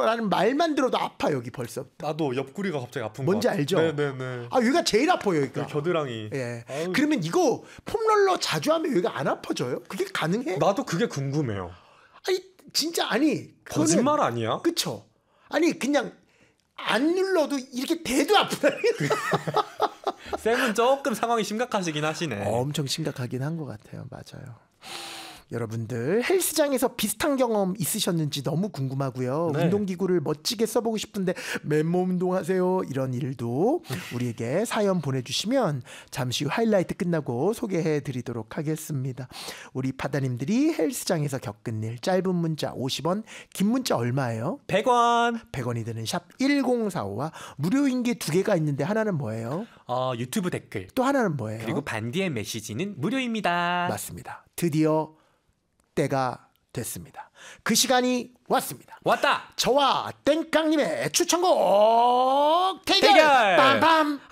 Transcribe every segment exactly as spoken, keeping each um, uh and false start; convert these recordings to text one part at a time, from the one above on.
거라는 말만 들어도 아파 여기 벌써. 나도 옆구리가 갑자기 아픈 거 뭔지 같아. 알죠? 네네네. 아 여기가 제일 아파요 여기가. 겨드랑이. 예. 아유. 그러면 이거 폼롤러 자주 하면 여기가 안 아파져요? 그게 가능해? 나도 그게 궁금해요. 아니 진짜 아니. 그거는, 거짓말 아니야? 그쵸? 아니 그냥 안 눌러도 이렇게 대도 아프다. 쌤은 조금 상황이 심각하시긴 하시네. 어, 엄청 심각하긴 한 것 같아요. 맞아요. 여러분들 헬스장에서 비슷한 경험 있으셨는지 너무 궁금하고요. 네. 운동기구를 멋지게 써보고 싶은데 맨몸 운동하세요. 이런 일도 우리에게 사연 보내주시면 잠시 후 하이라이트 끝나고 소개해드리도록 하겠습니다. 우리 바다님들이 헬스장에서 겪은 일 짧은 문자 오십 원, 긴 문자 얼마예요? 백 원. 백 원이 드는 샵 일공사오와 무료인 게 두 개가 있는데 하나는 뭐예요? 어, 유튜브 댓글. 또 하나는 뭐예요? 그리고 반디의 메시지는 무료입니다. 맞습니다. 드디어 때가 됐습니다. 그 시간이 왔습니다. 왔다. 저와 땡깡님의 추천곡 대결. 대결! 빰빰.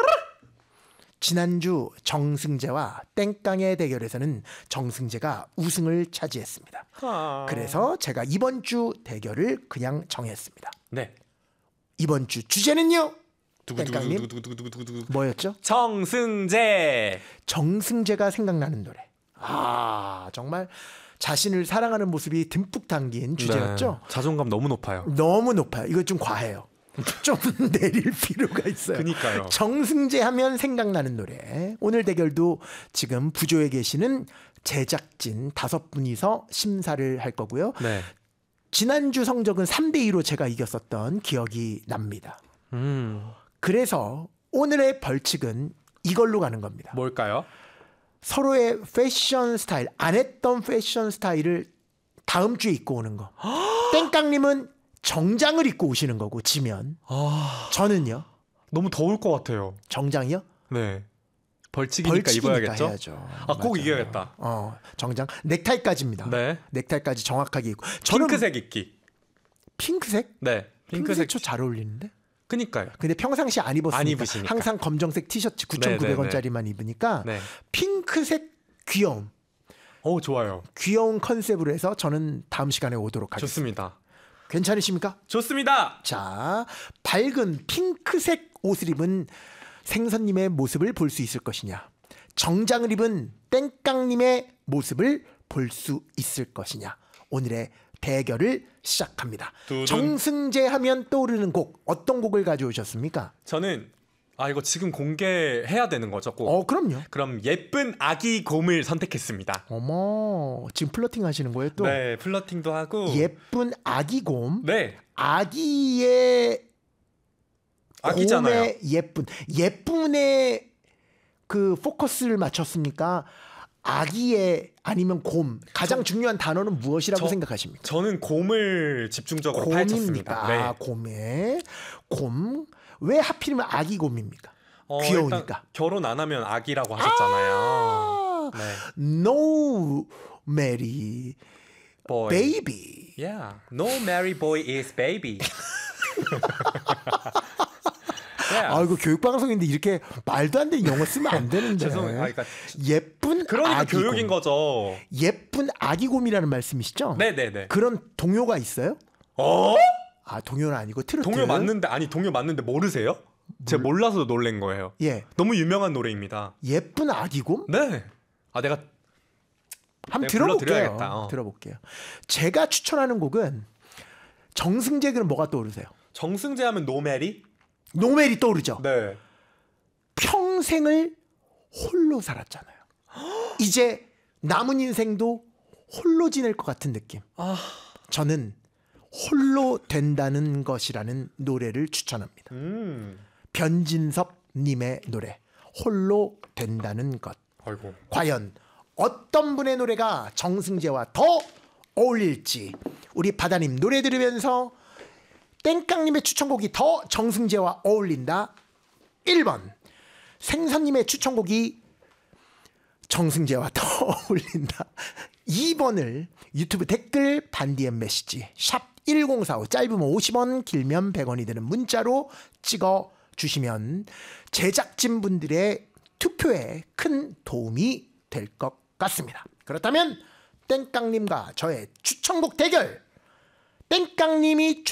지난주 정승재와 땡깡의 대결에서는 정승재가 우승을 차지했습니다. 아... 그래서 제가 이번 주 대결을 그냥 정했습니다. 네. 이번 주 주제는요? 땡깡님 두구두구두구두구두구두구. 뭐였죠? 정승재. 정승재가 생각나는 노래. 아 정말 자신을 사랑하는 모습이 듬뿍 담긴 주제였죠. 네. 자존감 너무 높아요. 너무 높아요. 이거 좀 과해요. 좀 내릴 필요가 있어요. 그니까요. 정승재 하면 생각나는 노래. 오늘 대결도 지금 부조에 계시는 제작진 다섯 분이서 심사를 할 거고요. 네. 지난주 성적은 삼 대 이로 제가 이겼었던 기억이 납니다. 음. 그래서 오늘의 벌칙은 이걸로 가는 겁니다. 뭘까요? 서로의 패션 스타일, 안 했던 패션 스타일을 다음 주에 입고 오는 거. 땡깡님은 정장을 입고 오시는 거고 지면. 아, 저는요. 너무 더울 것 같아요. 정장이요? 네. 벌칙이니까, 벌칙이니까 입어야겠죠? 해야죠. 아, 꼭 맞아요. 이겨야겠다. 어, 정장. 넥타이까지입니다. 네. 넥타이까지 정확하게 입고. 저는 핑크색 입기. 핑크색? 네. 핑크색 저 잘 어울리는데? 그니까요. 근데 평상시에 안 입었으니까. 안 입으시니까. 항상 검정색 티셔츠 구천구백 원짜리만 입으니까 네. 핑크색 귀여움. 오, 좋아요. 귀여운 컨셉으로 해서 저는 다음 시간에 오도록 하겠습니다. 좋습니다. 괜찮으십니까? 좋습니다. 자, 밝은 핑크색 옷을 입은 생선님의 모습을 볼 수 있을 것이냐, 정장을 입은 땡깡님의 모습을 볼 수 있을 것이냐. 오늘의 대결을 시작합니다. 두둔. 정승재 하면 떠오르는 곡, 어떤 곡을 가져오셨습니까? 저는 아 이거 지금 공개해야 되는 거죠, 꼭. 어, 그럼요. 그럼 예쁜 아기 곰을 선택했습니다. 어머, 지금 플러팅 하시는 거예요 또? 네, 플러팅도 하고. 예쁜 아기곰. 네, 아기의 아기잖아요. 곰의 예쁜 예쁜의 그 포커스를 맞췄습니까? 아기의 아니면 곰, 가장 저, 중요한 단어는 무엇이라고 저, 생각하십니까? 저는 곰을 집중적으로 곰입니까? 파헤쳤습니다. 네. 아, 곰에 곰. 왜 하필이면 아기 곰입니까? 어, 귀여우니까. 일단 결혼 안 하면 아기라고 하셨잖아요. 아, 네. No marry Boy. baby. Yeah. No marry boy is baby. yeah. 아, 이거 교육방송인데 이렇게 말도 안 되는 영어 쓰면 안 되는데. 죄송해요. 아, 그러니까 예쁜 그러니까 아기 교육인 곰. 거죠. 예쁜 아기곰이라는 말씀이시죠? 네네네. 그런 동요가 있어요? 어? 아, 동요는 아니고 트로트. 동요 맞는데 아니 동요 맞는데 모르세요? 제가 몰라서 놀란 거예요. 예. 너무 유명한 노래입니다. 예쁜 아기곰? 네. 아 내가 한번 내가 들어볼게요. 불러드려야겠다. 어. 들어볼게요. 제가 추천하는 곡은 정승재 그럼 뭐가 떠오르세요? 정승재 하면 노메리? 노멜이 떠오르죠? 네. 평생을 홀로 살았잖아요. 이제 남은 인생도 홀로 지낼 것 같은 느낌. 아, 저는 홀로 된다는 것이라는 노래를 추천합니다. 음. 변진섭 님의 노래 홀로 된다는 것. 아이고. 과연 어떤 분의 노래가 정승재와 더 어울릴지 우리 바다님 노래 들으면서 땡깡님의 추천곡이 더 정승재와 어울린다. 일 번 생선님의 추천곡이 정승재와 더 어울린다. 이 번을 유튜브 댓글 반디엠 메시지 샵 일공사오 짧으면 오십 원 길면 백 원이 되는 문자로 찍어 주시면 제작진분들의 투표에 큰 도움이 될 것 같습니다. 그렇다면 땡깡님과 저의 추천곡 대결, 땡깡님이